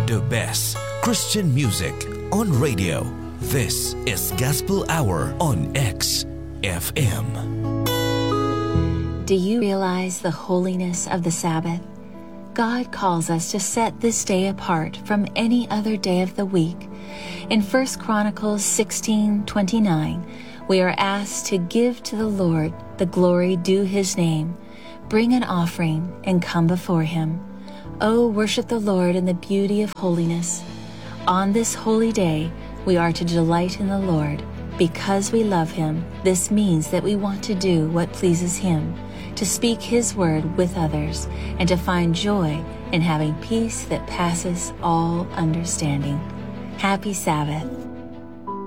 The best Christian music on radio. This is Gospel Hour on XFM. Do you realize the holiness of the Sabbath? God calls us to set this day apart from any other day of the week. In 1 Chronicles 16:29, we are asked to give to the Lord the glory due His name, bring an offering, and come before Him. Oh, worship the Lord in the beauty of holiness. On this holy day, we are to delight in the Lord. Because we love Him, this means that we want to do what pleases Him, to speak His word with others, and to find joy in having peace that passes all understanding. Happy Sabbath.